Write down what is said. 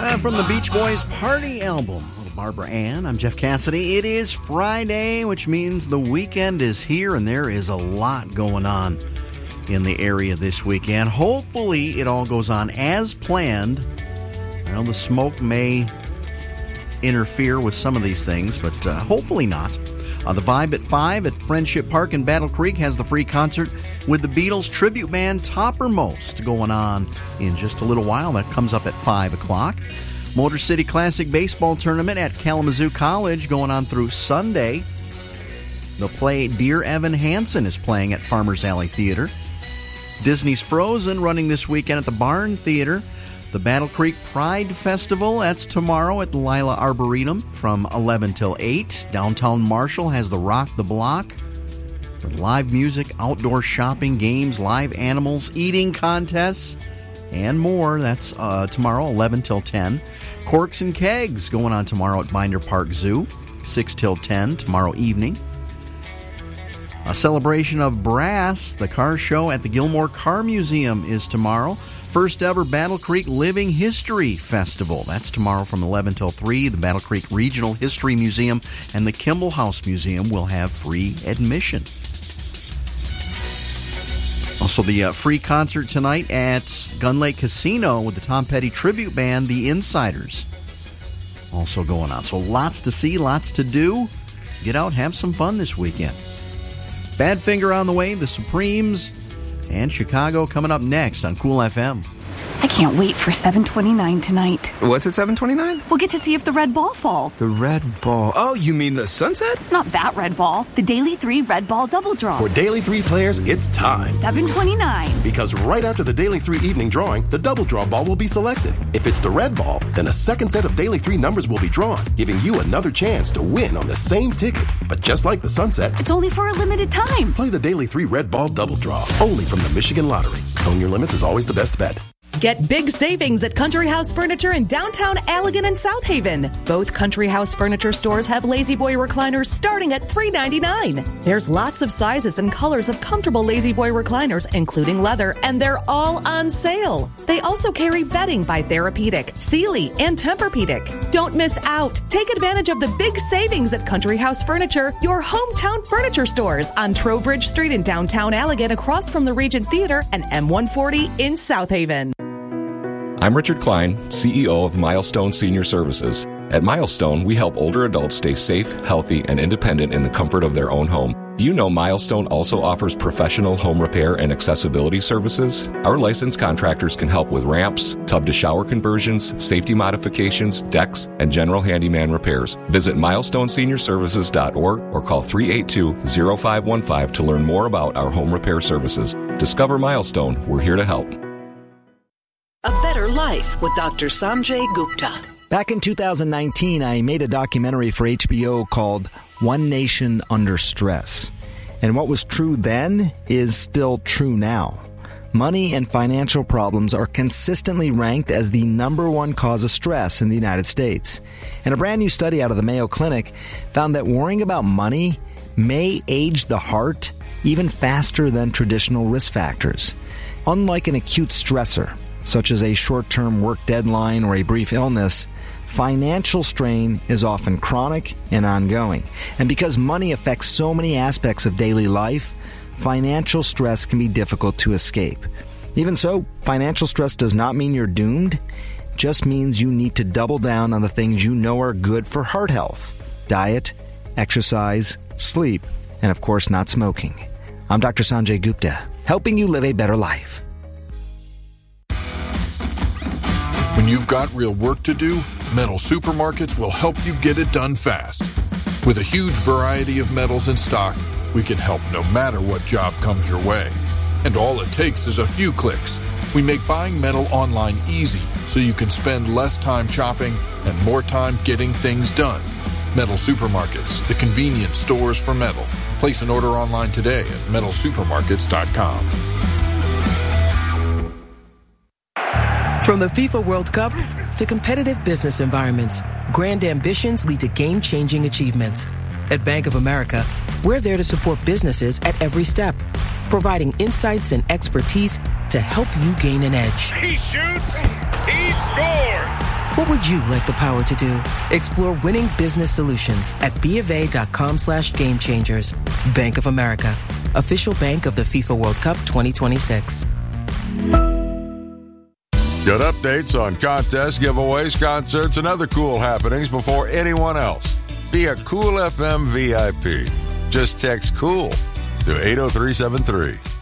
From the Beach Boys Party album, Little Barbara Ann, I'm Jeff Cassidy. It is Friday, which means the weekend is here, and there is a lot going on in the area this weekend. Hopefully, it all goes on as planned. Well, the smoke may interfere with some of these things, but hopefully not. The Vibe at 5 at Friendship Park in Battle Creek has the free concert with the Beatles tribute band Toppermost going on in just a little while. That comes up at 5 o'clock. Motor City Classic Baseball Tournament at Kalamazoo College going on through Sunday. The play Dear Evan Hansen is playing at Farmers Alley Theater. Disney's Frozen running this weekend at the Barn Theater. The Battle Creek Pride Festival, that's tomorrow at the Lila Arboretum from 11 till 8. Downtown Marshall has the Rock the Block. For live music, outdoor shopping, games, live animals, eating contests, and more. That's tomorrow, 11 till 10. Corks and Kegs going on tomorrow at Binder Park Zoo, 6 till 10 tomorrow evening. A celebration of brass, the car show at the Gilmore Car Museum is tomorrow. First ever Battle Creek Living History Festival. That's tomorrow from 11 till 3. The Battle Creek Regional History Museum and the Kimball House Museum will have free admission. Also, the free concert tonight at Gun Lake Casino with the Tom Petty tribute band, The Insiders. Also going on. So lots to see, lots to do. Get out, have some fun this weekend. Badfinger on the way, the Supremes, and Chicago coming up next on Cool FM. I can't wait for 7:29 tonight. What's at 7:29? We'll get to see if the red ball falls. The red ball. Oh, you mean the sunset? Not that red ball. The Daily 3 Red Ball Double Draw. For Daily 3 players, it's time. 7:29. Because right after the Daily 3 evening drawing, the double draw ball will be selected. If it's the red ball, then a second set of Daily 3 numbers will be drawn, giving you another chance to win on the same ticket. But just like the sunset, it's only for a limited time. Play the Daily 3 Red Ball Double Draw, only from the Michigan Lottery. Own your limits is always the best bet. Get big savings at Country House Furniture in downtown Allegan and South Haven. Both Country House Furniture stores have Lazy Boy recliners starting at $3.99. There's lots of sizes and colors of comfortable Lazy Boy recliners, including leather, and they're all on sale. They also carry bedding by Therapeutic, Sealy, and Tempur-Pedic. Don't miss out. Take advantage of the big savings at Country House Furniture, your hometown furniture stores on Trowbridge Street in downtown Allegan, across from the Regent Theater and M140 in South Haven. I'm Richard Klein, CEO of Milestone Senior Services. At Milestone, we help older adults stay safe, healthy, and independent in the comfort of their own home. Do you know Milestone also offers professional home repair and accessibility services? Our licensed contractors can help with ramps, tub-to-shower conversions, safety modifications, decks, and general handyman repairs. Visit milestoneseniorservices.org or call 382-0515 to learn more about our home repair services. Discover Milestone. We're here to help. A Better Life with Dr. Sanjay Gupta. Back in 2019, I made a documentary for HBO called One Nation Under Stress. And what was true then is still true now. Money and financial problems are consistently ranked as the number one cause of stress in the United States. And a brand new study out of the Mayo Clinic found that worrying about money may age the heart even faster than traditional risk factors. Unlike an acute stressor, such as a short-term work deadline or a brief illness, financial strain is often chronic and ongoing. And because money affects so many aspects of daily life, financial stress can be difficult to escape. Even so, financial stress does not mean you're doomed. It just means you need to double down on the things you know are good for heart health: diet, exercise, sleep, and of course not smoking. I'm Dr. Sanjay Gupta, helping you live a better life. When you've got real work to do, Metal Supermarkets will help you get it done fast. With a huge variety of metals in stock, we can help no matter what job comes your way. And all it takes is a few clicks. We make buying metal online easy so you can spend less time shopping and more time getting things done. Metal Supermarkets, the convenient stores for metal. Place an order online today at metalsupermarkets.com. From the FIFA World Cup to competitive business environments, grand ambitions lead to game-changing achievements. At Bank of America, we're there to support businesses at every step, providing insights and expertise to help you gain an edge. He shoots, he scores! What would you like the power to do? Explore winning business solutions at BofA.com/gamechangers. Bank of America, official bank of the FIFA World Cup 2026. Get updates on contests, giveaways, concerts, and other cool happenings before anyone else. Be a Cool FM VIP. Just text COOL to 80373.